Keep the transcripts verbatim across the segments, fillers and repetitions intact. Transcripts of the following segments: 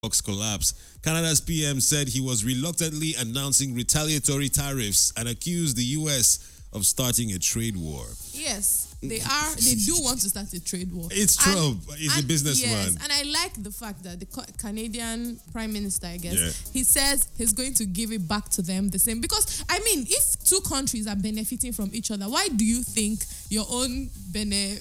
Box collapse, Canada's P M said he was reluctantly announcing retaliatory tariffs and accused the U S of starting a trade war. Yes, they are. They do want to start a trade war. It's Trump. And, He's and, a businessman. Yes, and I like the fact that the Canadian Prime Minister, I guess, yeah. he says he's going to give it back to them the same. Because, I mean, if two countries are benefiting from each other, why do you think your own bene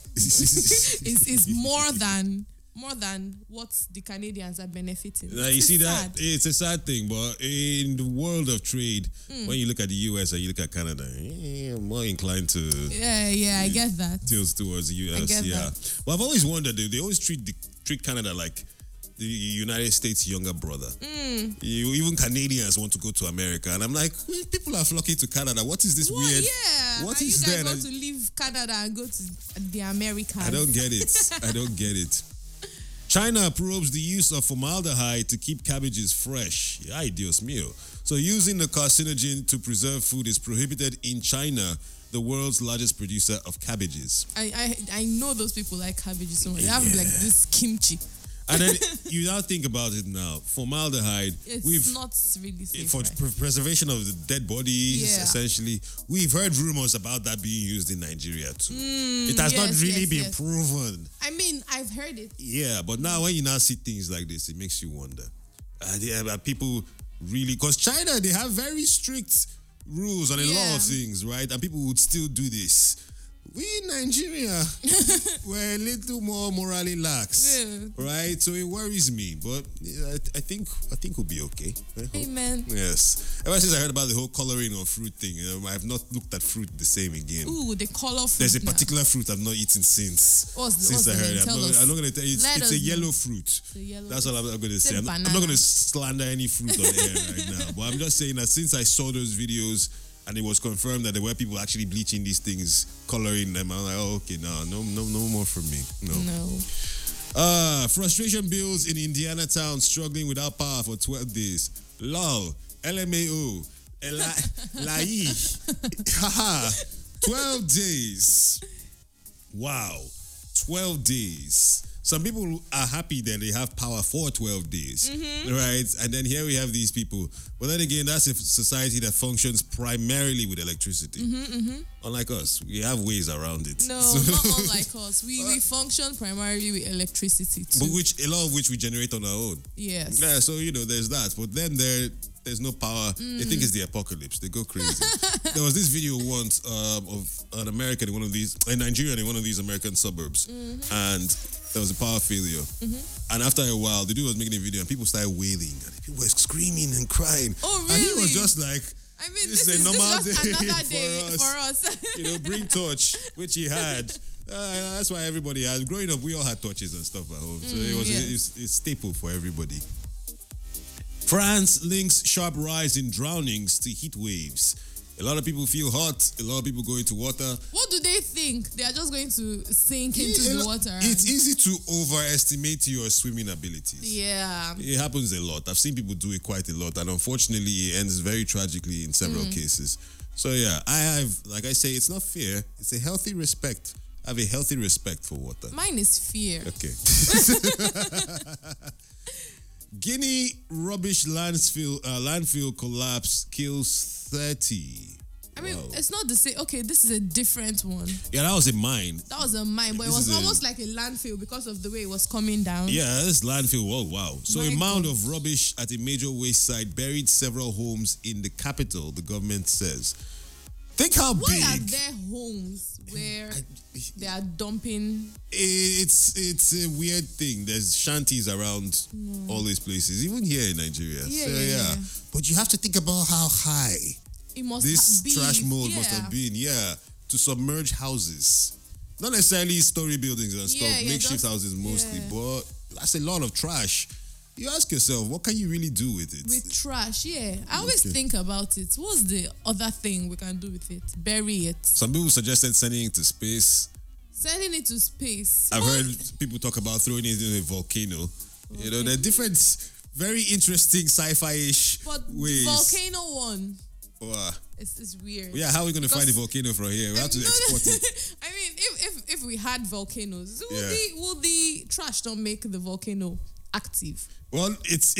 is, is more than... more than what the Canadians are benefiting? Now, you see sad. that it's a sad thing, but in the world of trade, mm. when you look at the U S and you look at Canada, eh, I'm more inclined to yeah, yeah, I get that tilts towards the U S. I get yeah, that. But I've always wondered they, they always treat the, treat Canada like the United States' younger brother. Mm. You, even Canadians want to go to America, and I'm like, people are flocking to Canada. What is this what? weird? Yeah, what are is you guys that? want to leave Canada and go to the Americas? I don't get it. I don't get it. China approves the use of formaldehyde to keep cabbages fresh. Ay, Dios mío. So using the carcinogen to preserve food is prohibited in China, the world's largest producer of cabbages. I I, I know those people like cabbages so much. They have Yeah. like this kimchi. And then you now think about it now. Formaldehyde, It's we've not really safe. for right? pr- preservation of the dead bodies, Yeah. essentially. We've heard rumors about that being used in Nigeria too. Mm, it has not yes, really yes, been yes. proven. I mean, I've heard it. Yeah, but now when you now see things like this, it makes you wonder. Uh, yeah, are people really? Because China, they have very strict rules on a lot Yeah. of things, right? And people would still do this. We in Nigeria, we're a little more morally lax, Yeah. right? So it worries me, but yeah, I, I think I think we'll be okay. I hope. Amen. Yes. Ever since I heard about the whole coloring of fruit thing, you know, I have not looked at fruit the same again. Ooh, the color fruit. There's a now. particular fruit I've not eaten since. What's the- since what's I the heard name? it. I'm Tell not, us. I'm not going to tell you. It's, Let it's us a know. yellow fruit. a yellow That's all I'm, I'm going to say. a I'm, I'm banana. not going to slander any fruit on air right now. But I'm just saying that since I saw those videos and it was confirmed that there were people actually bleaching these things, coloring them, I'm like, oh, okay, no, no, no, no more from me. No. No. Uh, frustration builds in Indiana town struggling without power for twelve days. Lol. L M A O. Lai. Haha. twelve days. Wow. twelve days. Some people are happy that they have power for twelve days, Mm-hmm. right? And then here we have these people. But then again, that's a society that functions primarily with electricity. Mm-hmm, Unlike us, we have ways around it. No, So- not unlike us. We we function primarily with electricity too. but which a lot of which we generate on our own. Yes. Yeah, so you know, there's that. But then there, there's no power. They think it's the apocalypse. They go crazy. There was this video once um, of an American in one of these, a Nigerian in one of these American suburbs, and there was a power failure. And after a while, the dude was making a video, and people started wailing, and people were screaming and crying. Oh, And he was really? just like, I mean, This this, is a is, normal this is just day another for day us. for us. you know, bring torch, which he had. Uh, that's why everybody has. Growing up, we all had torches and stuff at home, so it was yes. a, it's, it's staple for everybody. France links sharp rise in drownings to heat waves. A lot of people feel hot. A lot of people go into water. What do they think? They are just going to sink into It- the water. It's and- easy to overestimate your swimming abilities. yeah. It happens a lot. I've seen people do it quite a lot, and unfortunately, it ends very tragically in several cases. So yeah, I have, like I say, it's not fear. It's a healthy respect. I have a healthy respect for water. Mine is fear. Okay. Guinea rubbish landfill uh, landfill collapse kills thirty. I mean, Wow. it's not the same. Okay, this is a different one. Yeah, that was a mine. That was a mine, but it This was is a- almost like a landfill because of the way it was coming down. Yeah, this landfill. Oh wow! So My a mound God. of rubbish at a major waste site buried several homes in the capital. The government says. Think how Why big. are there homes where they are dumping? It's it's a weird thing. There's shanties around all these places, even here in Nigeria. Yeah, so yeah, yeah. But you have to think about how high It must this ha- be trash mold yeah. must have been. Yeah, to submerge houses, not necessarily story buildings and stuff, Yeah, yeah, makeshift just- houses mostly, yeah. but that's a lot of trash. You ask yourself, what can you really do with it? With trash, yeah. I always Okay. think about it. What's the other thing we can do with it? Bury it. Some people suggested sending it to space. Sending it to space. I've What? heard people talk about throwing it in a volcano. You know, there are different, very interesting sci-fi-ish But ways. volcano one. Wow. It's, it's weird. Yeah, how are we going to find the Because- volcano from here? We have to No, no. export it. I mean, if, if if we had volcanoes, will Yeah. the will the trash not make the volcano? active? Well, it's